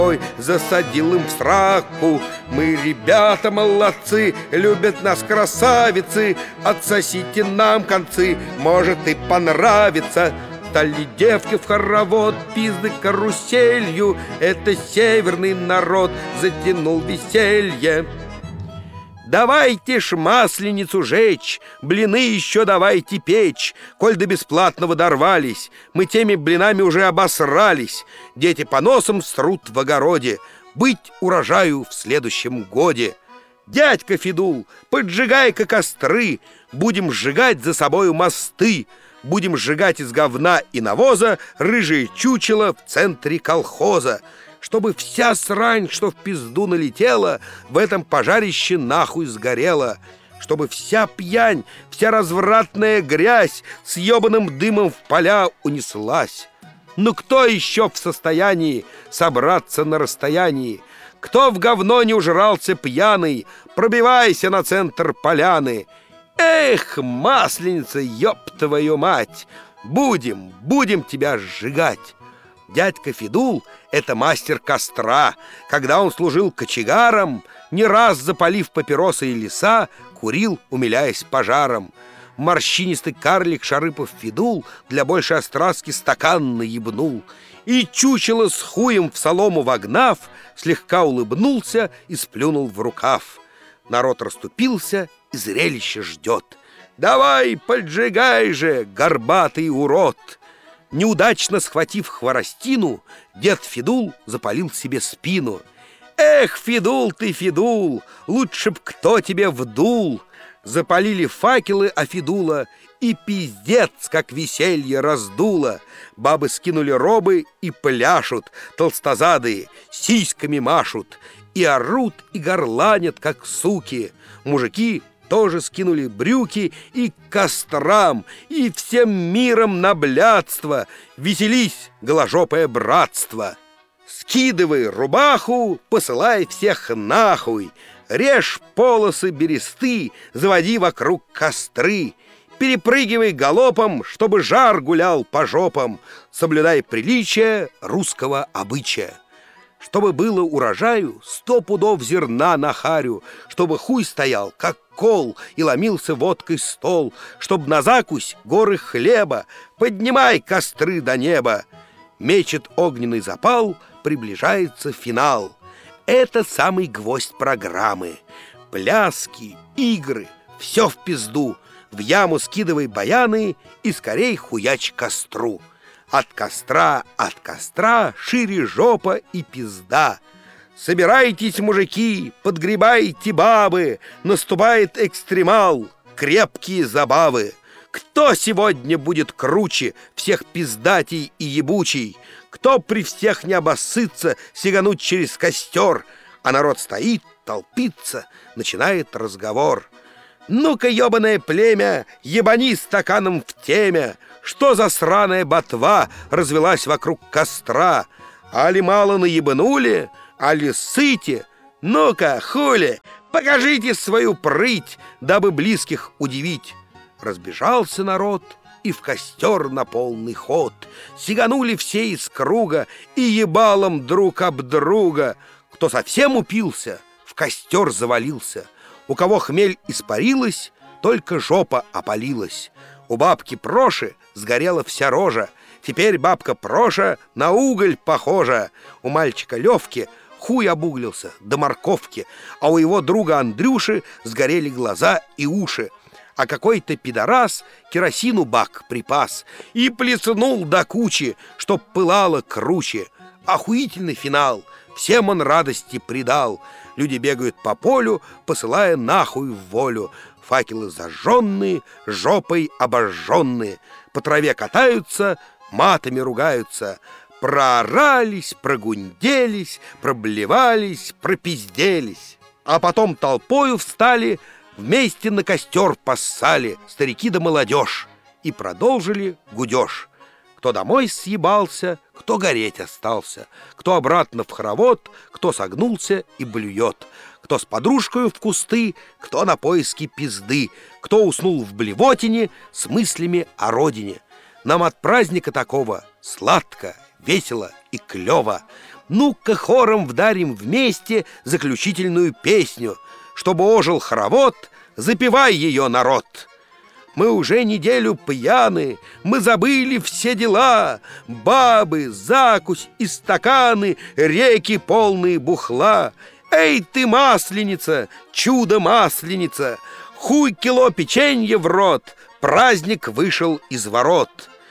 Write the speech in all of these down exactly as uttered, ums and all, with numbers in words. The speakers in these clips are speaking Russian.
Ой, засадил им в сраку. Мы, ребята, молодцы, любят нас красавицы. Отсосите нам концы, может и понравится. Стали девки в хоровод, пизды каруселью. Это северный народ затянул веселье. Давайте ж масленицу жечь, блины еще давайте печь. Коль до бесплатного дорвались, мы теми блинами уже обосрались. Дети по носам срут в огороде, быть урожаю в следующем годе. Дядька Федул, поджигай-ка костры, будем сжигать за собою мосты. Будем сжигать из говна и навоза рыжие чучело в центре колхоза. Чтобы вся срань, что в пизду налетела, в этом пожарище нахуй сгорела. Чтобы вся пьянь, вся развратная грязь с ебаным дымом в поля унеслась. Ну кто еще в состоянии собраться на расстоянии? Кто в говно не ужрался пьяный? Пробивайся на центр поляны. Эх, масленица, ёб твою мать! Будем, будем тебя сжигать. Дядька Федул — это мастер костра. Когда он служил кочегаром, не раз запалив папиросы и леса, курил, умиляясь пожаром. Морщинистый карлик Шарыпов Федул для большей остраски стакан наебнул. И чучело с хуем в солому вогнав, слегка улыбнулся и сплюнул в рукав. Народ расступился и зрелище ждет. Давай, поджигай же, горбатый урод! Неудачно схватив хворостину, дед Федул запалил себе спину. Эх, Федул ты, Федул, лучше б кто тебе вдул. Запалили факелы а Федула, и пиздец, как веселье раздуло. Бабы скинули робы и пляшут, толстозадые сиськами машут. И орут, и горланят, как суки. Мужики тоже скинули брюки и к кострам, и всем миром на блядство. Веселись, голожопое братство! Скидывай рубаху, посылай всех нахуй. Режь полосы бересты, заводи вокруг костры. Перепрыгивай галопом, чтобы жар гулял по жопам. Соблюдай приличие русского обычая. Чтобы было урожаю сто пудов зерна на харю, чтобы хуй стоял, как кол, и ломился водкой стол, чтоб на закусь горы хлеба, поднимай костры до неба. Мечет огненный запал, приближается финал. Это самый гвоздь программы. Пляски, игры, все в пизду. В яму скидывай баяны и скорей хуяч костру. От костра, от костра шире жопа и пизда. Собирайтесь, мужики, подгребайте бабы, наступает экстремал, крепкие забавы. Кто сегодня будет круче всех пиздатей и ебучий? Кто при всех не обоссытся сигануть через костер? А народ стоит, толпится, начинает разговор. Ну-ка, ебаное племя, ебани стаканом в темя. Что за сраная ботва развелась вокруг костра? Али мало наебанули, али сыте? Ну-ка, хули, покажите свою прыть, дабы близких удивить. Разбежался народ, и в костер на полный ход. Сиганули все из круга и ебалом друг об друга. Кто совсем упился, в костер завалился. У кого хмель испарилась, только жопа опалилась. У бабки Проши сгорела вся рожа. Теперь бабка Проша на уголь похожа. У мальчика Левки хуй обуглился до морковки, а у его друга Андрюши сгорели глаза и уши. А какой-то пидорас керосину бак припас и плеснул до кучи, чтоб пылало круче. Охуительный финал, всем он радости придал. Люди бегают по полю, посылая нахуй в волю. Факелы зажженные, жопой обожженные. По траве катаются, матами ругаются. Проорались, прогунделись, проблевались, пропизделись. А потом толпою встали, вместе на костер поссали старики да молодежь и продолжили гудеж. Кто домой съебался, кто гореть остался, кто обратно в хоровод, кто согнулся и блюет, кто с подружкою в кусты, кто на поиски пизды, кто уснул в блевотине с мыслями о родине. Нам от праздника такого сладко, весело и клево. Ну-ка хором вдарим вместе заключительную песню. Чтобы ожил хоровод, запевай ее, народ. Мы уже неделю пьяны, мы забыли все дела. Бабы, закусь и стаканы, реки полные бухла. Эй ты, масленица, чудо-масленица, хуй кило печенья в рот, праздник вышел из ворот.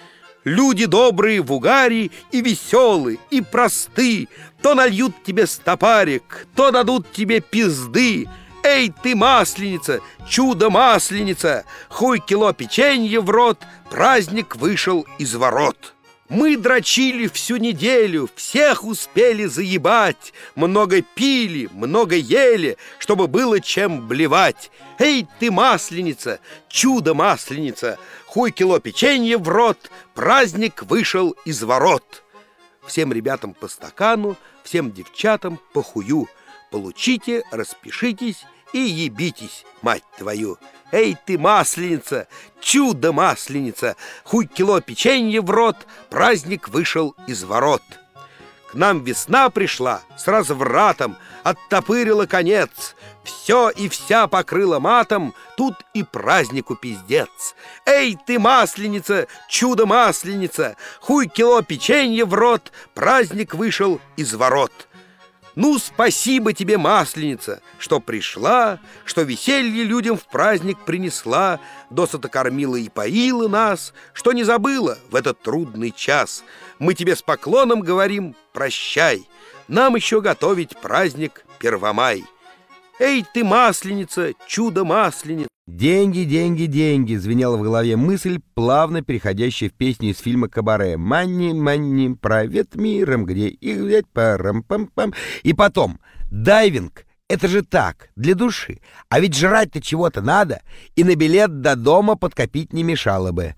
Люди добрые в угаре и веселы, и просты, то нальют тебе стопарик, то дадут тебе пизды. Эй ты, масленица, чудо-масленица, хуй кило печенья в рот, праздник вышел из ворот. Мы дрочили всю неделю, всех успели заебать, много пили, много ели, чтобы было чем блевать. Эй ты, масленица, чудо-масленица, хуй кило печенья в рот, праздник вышел из ворот. Всем ребятам по стакану, всем девчатам по хую. Получите, распишитесь и ебитесь, мать твою. Эй ты, масленица, чудо-масленица, хуй кило печенья в рот, праздник вышел из ворот. К нам весна пришла с развратом, оттопырила конец, все и вся покрыла матом, тут и празднику пиздец. Эй ты, масленица, чудо-масленица, хуй кило печенья в рот, праздник вышел из ворот. Ну, спасибо тебе, масленица, что пришла, что веселье людям в праздник принесла, досыта кормила и поила нас, что не забыла в этот трудный час. Мы тебе с поклоном говорим прощай, нам еще готовить праздник Первомай. Эй ты, масленица, чудо-масленица. «Деньги, деньги, деньги!» — звенела в голове мысль, плавно переходящая в песню из фильма «Кабаре». «Манни, манни, правет миром, где их взять, парам-пам-пам». И потом, дайвинг — это же так, для души. А ведь жрать-то чего-то надо, и на билет до дома подкопить не мешало бы.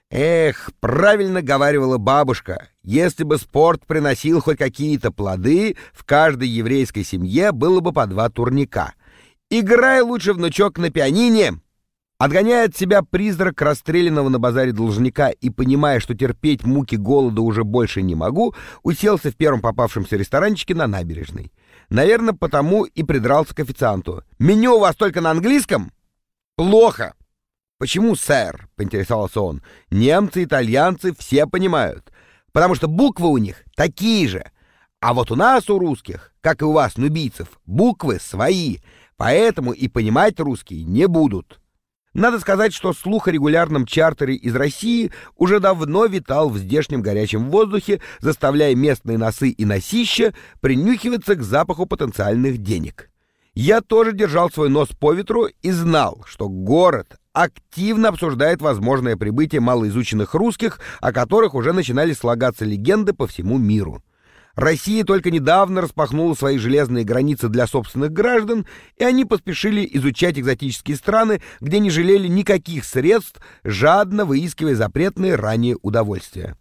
Эх, правильно говаривала бабушка, если бы спорт приносил хоть какие-то плоды, в каждой еврейской семье было бы по два турника. Играй лучше, внучок, на пианине. Отгоняя от себя призрак расстрелянного на базаре должника и понимая, что терпеть муки голода уже больше не могу, уселся в первом попавшемся ресторанчике на набережной. Наверное, потому и придрался к официанту. «Меню у вас только на английском?» «Плохо». «Почему, сэр?» — поинтересовался он. «Немцы, итальянцы все понимают. Потому что буквы у них такие же. А вот у нас, у русских, как и у вас, нубийцев, буквы свои, поэтому и понимать русские не будут». Надо сказать, что слух о регулярном чартере из России уже давно витал в здешнем горячем воздухе, заставляя местные носы и носища принюхиваться к запаху потенциальных денег. Я тоже держал свой нос по ветру и знал, что город активно обсуждает возможное прибытие малоизученных русских, о которых уже начинали слагаться легенды по всему миру. Россия только недавно распахнула свои железные границы для собственных граждан, и они поспешили изучать экзотические страны, где не жалели никаких средств, жадно выискивая запретные ранее удовольствия.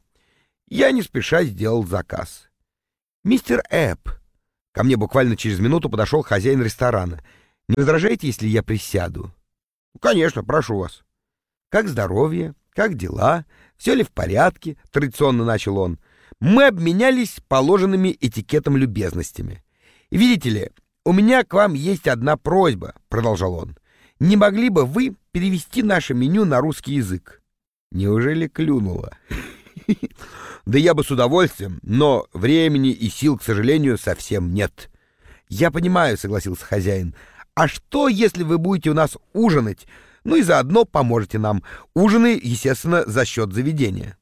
Я не спеша сделал заказ. «Мистер Эпп», ко мне буквально через минуту подошел хозяин ресторана, «не возражаете, если я присяду?» «Конечно, прошу вас». «Как здоровье? Как дела? Все ли в порядке?» — традиционно начал он. Мы обменялись положенными этикетом любезностями. «Видите ли, у меня к вам есть одна просьба», — продолжал он. «Не могли бы вы перевести наше меню на русский язык?» Неужели клюнуло? Да я бы с удовольствием, но времени и сил, к сожалению, совсем нет. «Я понимаю», — согласился хозяин. «А что, если вы будете у нас ужинать? Ну и заодно поможете нам. Ужины, естественно, за счет заведения».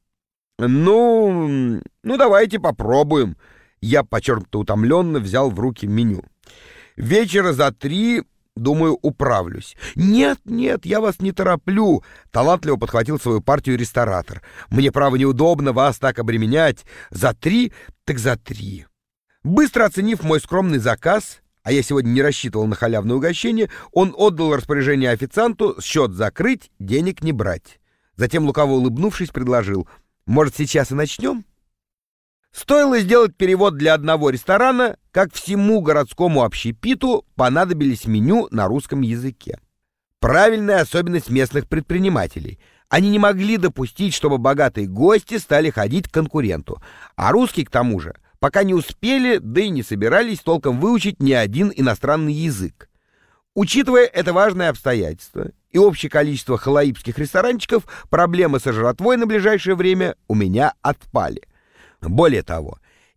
«Ну, ну давайте попробуем». Я подчеркнуто утомленно взял в руки меню. «Вечера за три, думаю, управлюсь». «Нет, нет, я вас не тороплю», — талантливо подхватил свою партию ресторатор. «Мне, право, неудобно вас так обременять. За три, так за три». Быстро оценив мой скромный заказ, а я сегодня не рассчитывал на халявное угощение, он отдал распоряжение официанту счет закрыть, денег не брать. Затем, лукаво улыбнувшись, предложил: «Может, сейчас и начнем?» Стоило сделать перевод для одного ресторана, как всему городскому общепиту понадобились меню на русском языке. Правильная особенность местных предпринимателей. Они не могли допустить, чтобы богатые гости стали ходить к конкуренту, а русский, к тому же, пока не успели, да и не собирались толком выучить ни один иностранный язык. Учитывая это важное обстоятельство и общее количество халаибских ресторанчиков, проблемы со жратвой на ближайшее время у меня отпали. Более того,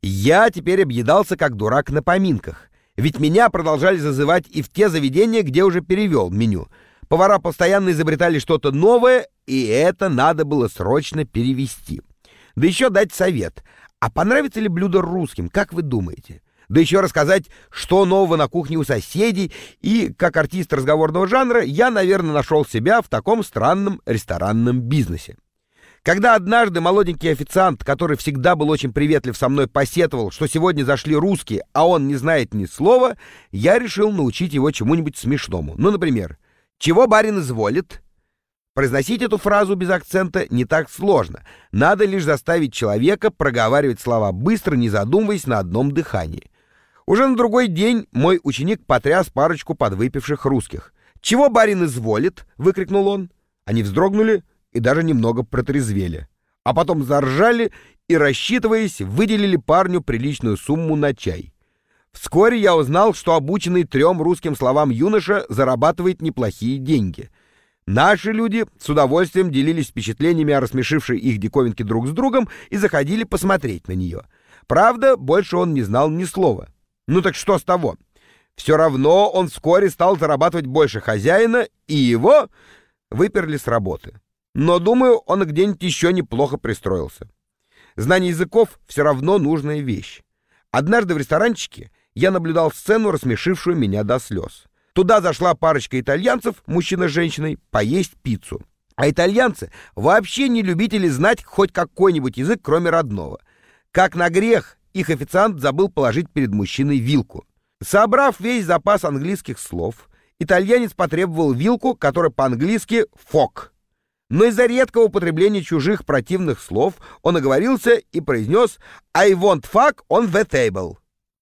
я теперь объедался как дурак на поминках, ведь меня продолжали зазывать и в те заведения, где уже перевел меню. Повара постоянно изобретали что-то новое, и это надо было срочно перевести. Да еще дать совет. А понравится ли блюдо русским, как вы думаете? Да еще рассказать, что нового на кухне у соседей, и, как артист разговорного жанра, я, наверное, нашел себя в таком странном ресторанном бизнесе. Когда однажды молоденький официант, который всегда был очень приветлив со мной, посетовал, что сегодня зашли русские, а он не знает ни слова, я решил научить его чему-нибудь смешному. Ну, например, «Чего барин изволит?» Произносить эту фразу без акцента не так сложно. Надо лишь заставить человека проговаривать слова быстро, не задумываясь на одном дыхании. Уже на другой день мой ученик потряс парочку подвыпивших русских. «Чего барин изволит?» — выкрикнул он. Они вздрогнули и даже немного протрезвели. А потом заржали и, рассчитываясь, выделили парню приличную сумму на чай. Вскоре я узнал, что обученный трем русским словам юноша зарабатывает неплохие деньги. Наши люди с удовольствием делились впечатлениями о рассмешившей их диковинке друг с другом и заходили посмотреть на нее. Правда, больше он не знал ни слова. Ну так что с того? Все равно он вскоре стал зарабатывать больше хозяина, и его выперли с работы. Но, думаю, он где-нибудь еще неплохо пристроился. Знание языков все равно нужная вещь. Однажды в ресторанчике я наблюдал сцену, рассмешившую меня до слез. Туда зашла парочка итальянцев, мужчина с женщиной, поесть пиццу. А итальянцы вообще не любители знать хоть какой-нибудь язык, кроме родного. Как на грех, их официант забыл положить перед мужчиной вилку. Собрав весь запас английских слов, итальянец потребовал вилку, которая по-английски «фок». Но из-за редкого употребления чужих противных слов он оговорился и произнес «I want fuck on the table».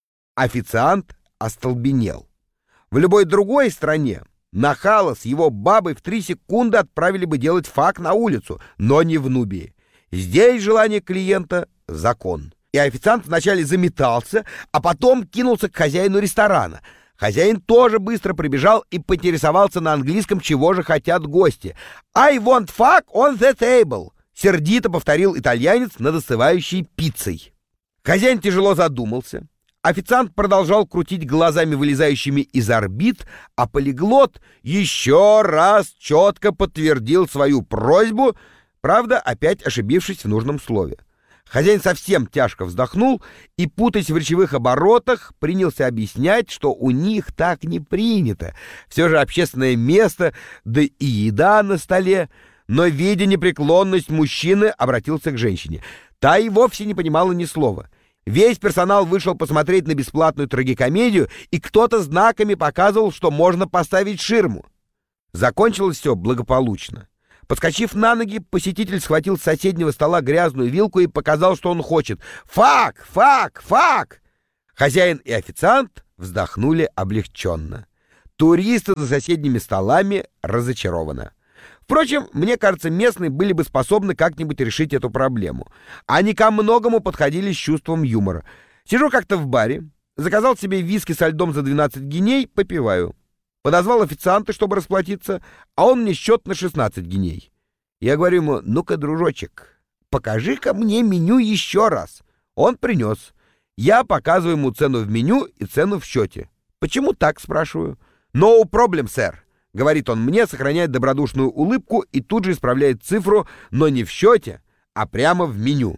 Официант остолбенел. В любой другой стране нахала с его бабой в три секунды отправили бы делать фак на улицу, но не в Нубии. Здесь желание клиента — закон. И официант вначале заметался, а потом кинулся к хозяину ресторана. Хозяин тоже быстро прибежал и поинтересовался на английском, чего же хотят гости. «I want fuck on the table», — сердито повторил итальянец над остывающей пиццей. Хозяин тяжело задумался. Официант продолжал крутить глазами, вылезающими из орбит, а полиглот еще раз четко подтвердил свою просьбу, правда, опять ошибившись в нужном слове. Хозяин совсем тяжко вздохнул и, путаясь в речевых оборотах, принялся объяснять, что у них так не принято. Все же общественное место, да и еда на столе. Но, видя непреклонность мужчины, обратился к женщине. Та и вовсе не понимала ни слова. Весь персонал вышел посмотреть на бесплатную трагикомедию, и кто-то знаками показывал, что можно поставить ширму. Закончилось все благополучно. Подскочив на ноги, посетитель схватил с соседнего стола грязную вилку и показал, что он хочет. «Фак! Фак! Фак!» Хозяин и официант вздохнули облегченно. Туристы за соседними столами разочарованы. Впрочем, мне кажется, местные были бы способны как-нибудь решить эту проблему. Они ко многому подходили с чувством юмора. Сижу как-то в баре, заказал себе виски со льдом за двенадцать гиней, попиваю. Подозвал официанта, чтобы расплатиться, а он мне счет на шестнадцать гиней. Я говорю ему: ну-ка, дружочек, покажи-ка мне меню еще раз. Он принес. Я показываю ему цену в меню и цену в счете. Почему так, спрашиваю? No problem, сэр. Говорит он мне, сохраняет добродушную улыбку и тут же исправляет цифру, но не в счете, а прямо в меню.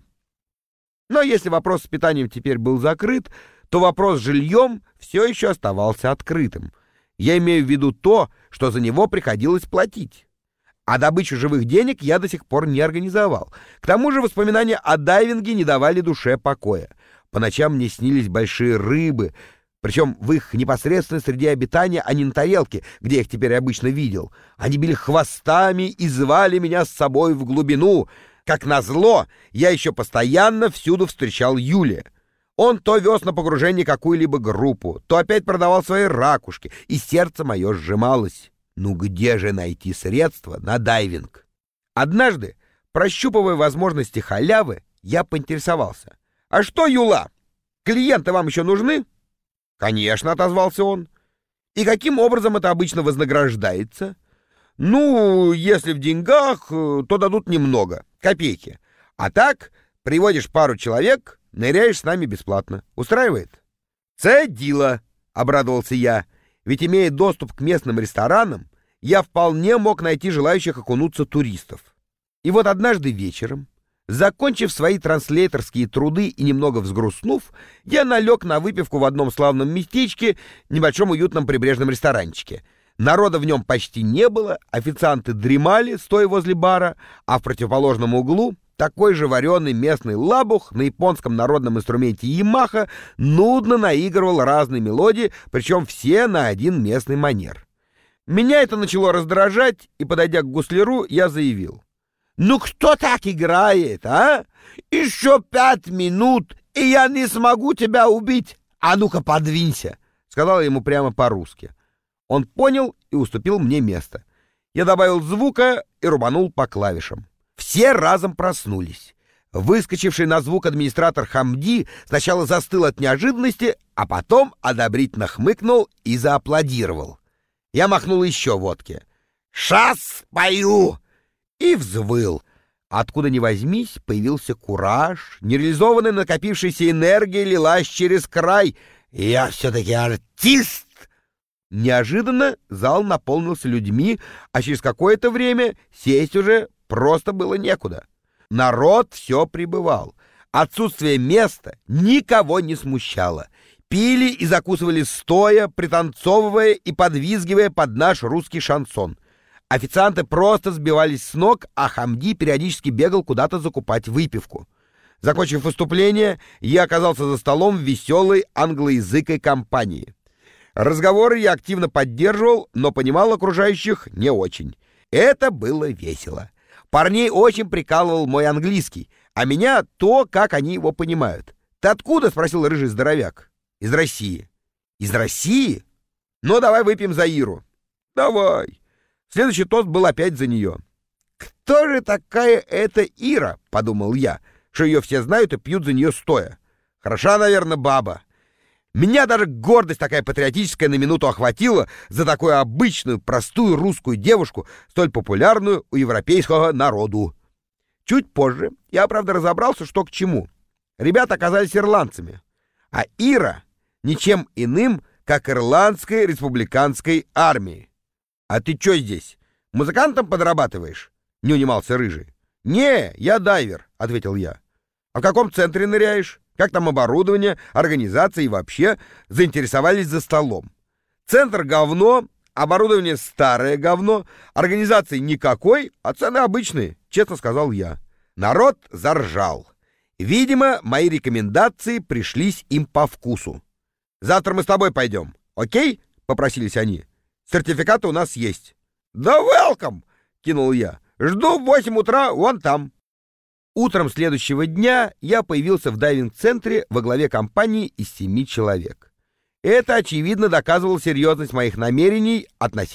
Но если вопрос с питанием теперь был закрыт, то вопрос с жильем все еще оставался открытым. Я имею в виду то, что за него приходилось платить. А добычу живых денег я до сих пор не организовал. К тому же воспоминания о дайвинге не давали душе покоя. По ночам мне снились большие рыбы, причем в их непосредственной среде обитания, а не на тарелке, где я их теперь обычно видел. Они били хвостами и звали меня с собой в глубину. Как назло, я еще постоянно всюду встречал Юлия. Он то вез на погружение какую-либо группу, то опять продавал свои ракушки, и сердце мое сжималось. Ну где же найти средства на дайвинг? Однажды, прощупывая возможности халявы, я поинтересовался: «А что, Юла, Клиенты вам еще нужны?» «Конечно», — отозвался он. «И каким образом это обычно вознаграждается?» «Ну, если в деньгах, то дадут немного, копейки. А так, приводишь пару человек, ныряешь с нами бесплатно. Устраивает?» «Це діло», — обрадовался я. Ведь, имея доступ к местным ресторанам, я вполне мог найти желающих окунуться туристов. И вот однажды вечером, закончив свои транслейторские труды и немного взгрустнув, я налег на выпивку в одном славном местечке, небольшом уютном прибрежном ресторанчике. Народа в нем почти не было, официанты дремали, стоя возле бара, а в противоположном углу такой же вареный местный лабух на японском народном инструменте Ямаха нудно наигрывал разные мелодии, причем все на один местный манер. Меня это начало раздражать, и, подойдя к гусляру, я заявил: «Ну кто так играет, а? Еще пять минут, и я не смогу тебя убить. А ну-ка подвинься», — сказал ему прямо по-русски. Он понял и уступил мне место. Я добавил звука и рубанул по клавишам. Все разом проснулись. Выскочивший на звук администратор Хамди сначала застыл от неожиданности, а потом одобрительно хмыкнул и зааплодировал. Я махнул еще водки. «Шас пою!» И взвыл. Откуда ни возьмись, появился кураж, нереализованная накопившаяся энергия лилась через край. «Я все-таки артист!» Неожиданно зал наполнился людьми, а через какое-то время сесть уже просто было некуда. Народ все прибывал. Отсутствие места никого не смущало. Пили и закусывали стоя, пританцовывая и подвизгивая под наш русский шансон. Официанты просто сбивались с ног, а Хамди периодически бегал куда-то закупать выпивку. Закончив выступление, я оказался за столом в веселой англоязыкой компании. Разговоры я активно поддерживал, но понимал окружающих не очень. Это было весело. Парней очень прикалывал мой английский, а меня то, как они его понимают. «Ты откуда?» — спросил рыжий здоровяк. «Из России». «Из России? Ну, давай выпьем за Иру». «Давай». Следующий тост был опять за нее. «Кто же такая эта Ира?» — подумал я, что ее все знают и пьют за нее стоя. «Хороша, наверное, баба». Меня даже гордость такая патриотическая на минуту охватила за такую обычную, простую русскую девушку, столь популярную у европейского народу. Чуть позже я, правда, разобрался, что к чему. Ребята оказались ирландцами, а Ира — ничем иным, как ирландской республиканской армии. «А ты чё здесь, музыкантом подрабатываешь?» — не унимался рыжий. «Не, я дайвер», — ответил я. «А в каком центре ныряешь? Как там оборудование, организация и вообще?» Заинтересовались за столом. «Центр говно, оборудование старое говно, организации никакой, а цены обычные», — честно сказал я. Народ заржал. Видимо, мои рекомендации пришлись им по вкусу. «Завтра мы с тобой пойдем, окей?» — попросились они. «Сертификаты у нас есть». «Да welcome!» — кинул я. «Жду в восемь утра вон там». Утром следующего дня я появился в дайвинг-центре во главе компании из семи человек. Это, очевидно, доказывало серьезность моих намерений относительно